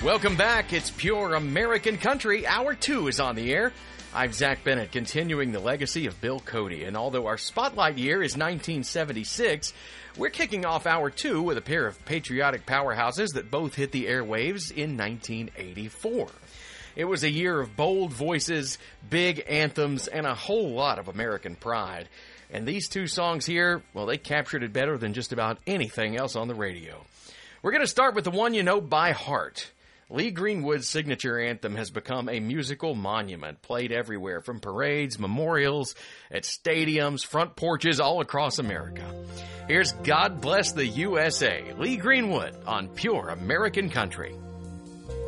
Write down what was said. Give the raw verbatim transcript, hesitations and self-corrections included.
Welcome back. It's Pure American Country. Hour two is on the air. I'm Zach Bennett, continuing the legacy of Bill Cody. And although our spotlight year is nineteen seventy-six, we're kicking off hour two with a pair of patriotic powerhouses that both hit the airwaves in nineteen eighty-four. It was a year of bold voices, big anthems, and a whole lot of American pride. And these two songs here, well, they captured it better than just about anything else on the radio. We're going to start with the one you know by heart. Lee Greenwood's signature anthem has become a musical monument, played everywhere, from parades, memorials, at stadiums, front porches, all across America. Here's God Bless the U S A, Lee Greenwood on Pure American Country.